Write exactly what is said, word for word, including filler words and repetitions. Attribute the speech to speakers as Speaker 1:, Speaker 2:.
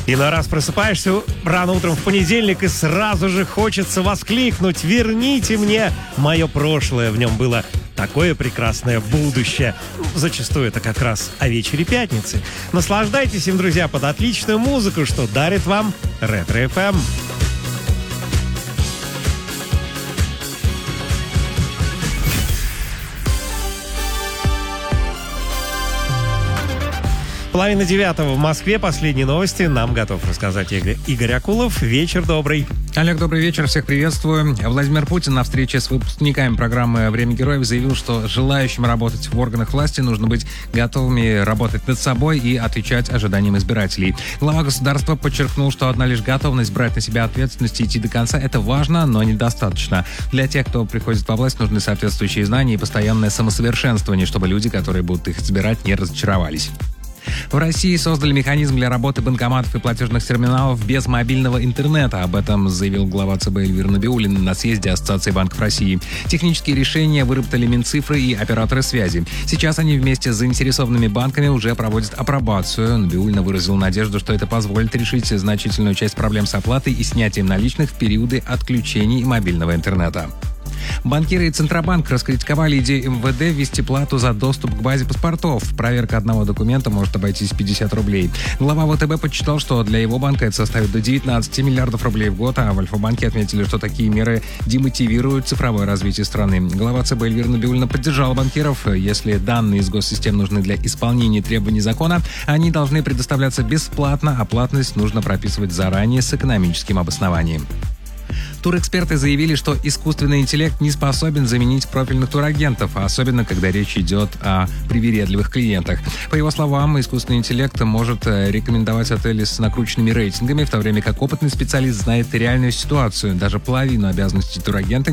Speaker 1: Иной раз просыпаешься рано утром в понедельник и сразу же хочется воскликнуть: «Верните мне мое прошлое, в нем было такое прекрасное будущее». Зачастую это как раз о вечере пятницы. Наслаждайтесь им, друзья, под отличную музыку, что дарит вам Ретро эф эм. Половина девятого в Москве. Последние новости нам готов рассказать Игорь, Игорь Акулов. Вечер добрый.
Speaker 2: Олег, добрый вечер. Всех приветствую. Владимир Путин на встрече с выпускниками программы «Время героев» заявил, что желающим работать в органах власти нужно быть готовыми работать над собой и отвечать ожиданиям избирателей. Глава государства подчеркнул, что одна лишь готовность брать на себя ответственность и идти до конца — это важно, но недостаточно. Для тех, кто приходит во власть, нужны соответствующие знания и постоянное самосовершенствование, чтобы люди, которые будут их избирать, не разочаровались. В России создали механизм для работы банкоматов и платежных терминалов без мобильного интернета. Об этом заявил глава ЦБ Эльвира Набиуллина на съезде Ассоциации банков России. Технические решения выработали Минцифры и операторы связи. Сейчас они вместе с заинтересованными банками уже проводят апробацию. Набиуллина выразила надежду, что это позволит решить значительную часть проблем с оплатой и снятием наличных в периоды отключений мобильного интернета. Банкиры и Центробанк раскритиковали идею эм вэ дэ ввести плату за доступ к базе паспортов. Проверка одного документа может обойтись пятьдесят рублей. Глава вэ тэ бэ подсчитал, что для его банка это составит до девятнадцать миллиардов рублей в год, а в Альфа-банке отметили, что такие меры демотивируют цифровое развитие страны. Глава ЦБ Эльвира Набиуллина поддержала банкиров. Если данные из госсистем нужны для исполнения требований закона, они должны предоставляться бесплатно, а платность нужно прописывать заранее с экономическим обоснованием. Турэксперты заявили, что искусственный интеллект не способен заменить профильных турагентов, особенно когда речь идет о привередливых клиентах. По его словам, искусственный интеллект может рекомендовать отели с накрученными рейтингами, в то время как опытный специалист знает реальную ситуацию. Даже половину обязанностей турагента